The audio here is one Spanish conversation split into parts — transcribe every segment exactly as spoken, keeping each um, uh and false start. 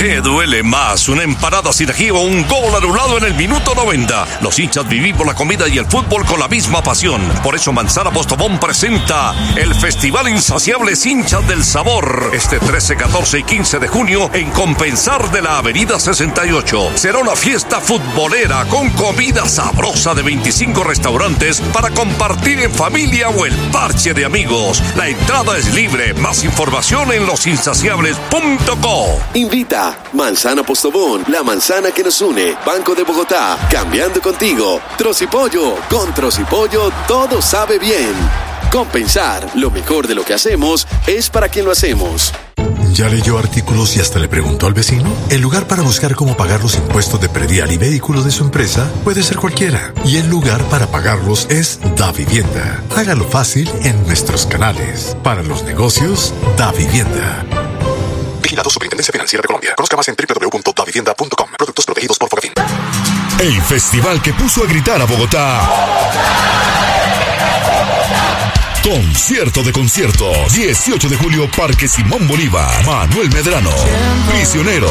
¿Qué duele más? ¿Una empanada sin ají o un gol anulado en el minuto noventa? Los hinchas vivimos la comida y el fútbol con la misma pasión. Por eso Manzana Postobón presenta el Festival Insaciables Hinchas del Sabor. Este trece, catorce y quince de junio en Compensar de la Avenida sesenta y ocho. Será una fiesta futbolera con comida sabrosa de veinticinco restaurantes para compartir en familia o el parche de amigos. La entrada es libre. Más información en los insaciables punto co. Invita Manzana Postobón, la manzana que nos une. Banco de Bogotá, cambiando contigo. Trocipollo, con Trocipollo todo sabe bien. Compensar, lo mejor de lo que hacemos es para quien lo hacemos. ¿Ya leyó artículos y hasta le preguntó al vecino? El lugar para buscar cómo pagar los impuestos de predial y vehículos de su empresa puede ser cualquiera. Y el lugar para pagarlos es DaVivienda. Hágalo fácil en nuestros canales. Para los negocios, DaVivienda. Vigilado Superintendencia Financiera de Colombia. Conozca más en doble u doble u doble u punto da vivienda punto com. Productos protegidos por Fogafín. El festival que puso a gritar a Bogotá. Concierto de conciertos. dieciocho de julio, Parque Simón Bolívar. Manuel Medrano. Prisioneros.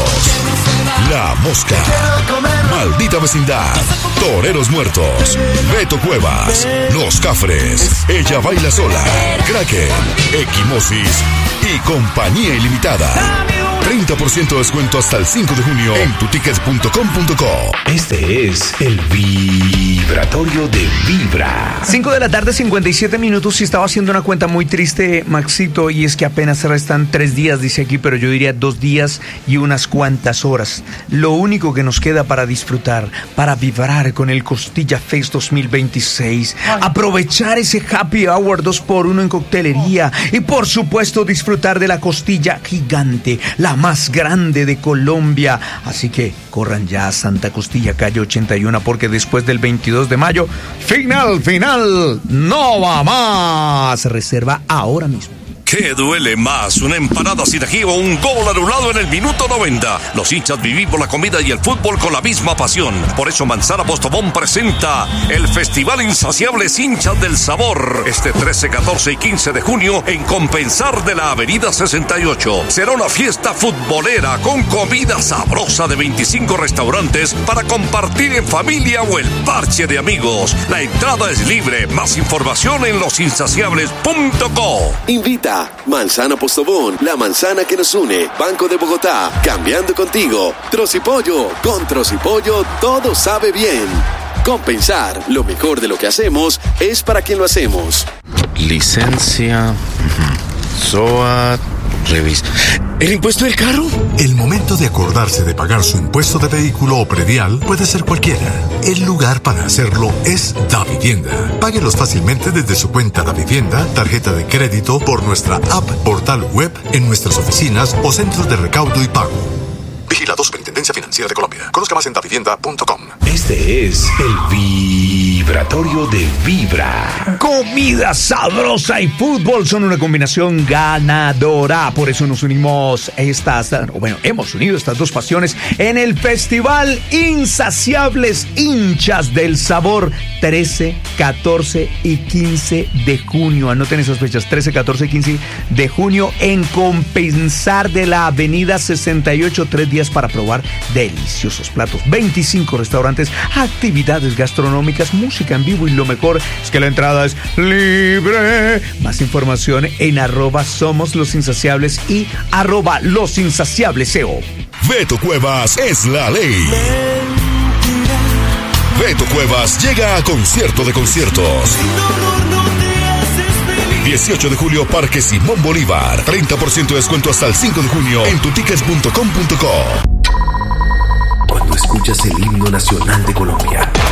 La Mosca. Maldita Vecindad. Toreros Muertos. Beto Cuevas. Los Cafres. Ella Baila Sola. Kraken. Equimosis. Y Compañía Ilimitada. treinta por ciento de descuento hasta el cinco de junio en tutickets punto com punto co. Este es el vibratorio de Vibra. cinco de la tarde, cincuenta y siete minutos. Y estaba haciendo una cuenta muy triste, Maxito, y es que apenas se restan tres días, dice aquí, pero yo diría dos días y unas cuantas horas. Lo único que nos queda para disfrutar, para vibrar con el Costilla Fest dos mil veintiséis, aprovechar ese Happy Hour dos por uno en coctelería y, por supuesto, disfrutar de la costilla gigante, la más grande de Colombia. Así que corran ya a Santa Costilla, calle ochenta y uno, porque después del veintidós de mayo, final, final, no va más. Reserva ahora mismo. ¿Qué duele más? ¿Una empanada sin ají o un gol anulado en el minuto noventa? Los hinchas vivimos la comida y el fútbol con la misma pasión. Por eso Manzana Postobón presenta el Festival Insaciables Hinchas del Sabor. Este trece, catorce y quince de junio en Compensar de la Avenida sesenta y ocho. Será una fiesta futbolera con comida sabrosa de veinticinco restaurantes para compartir en familia o el parche de amigos. La entrada es libre. Más información en los insaciables punto co. Invita Manzana Postobón, la manzana que nos une. Banco de Bogotá, cambiando contigo. Trocipollo, con Trocipollo todo sabe bien. Compensar, lo mejor de lo que hacemos es para quien lo hacemos. Licencia, S O A, revisa. ¿El impuesto del carro? El momento de acordarse de pagar su impuesto de vehículo o predial puede ser cualquiera. El lugar para hacerlo es DaVivienda. Páguelos fácilmente desde su cuenta DaVivienda, tarjeta de crédito, por nuestra app, portal web, en nuestras oficinas o centros de recaudo y pago. Vigilado Superintendencia Financiera de Colombia. Conozca más en da vivienda punto com. Este es el vibratorio de Vibra. Comida sabrosa y fútbol son una combinación ganadora. Por eso nos unimos estas, bueno, hemos unido estas dos pasiones en el Festival Insaciables Hinchas del Sabor, trece, catorce y quince de junio. Anoten esas fechas, trece, catorce y quince de junio en Compensar de la Avenida sesenta y ocho. Tres días para probar deliciosos platos, veinticinco restaurantes, actividades gastronómicas, música en vivo y lo mejor es que la entrada es libre. Más información en arroba Somos Los Insaciables y arroba Los Insaciables C O. Beto Cuevas es la ley. Beto Cuevas llega a Concierto de Conciertos. dieciocho de julio, Parque Simón Bolívar. treinta por ciento de descuento hasta el cinco de junio en tutickets punto com punto co. Cuando escuchas el himno nacional de Colombia,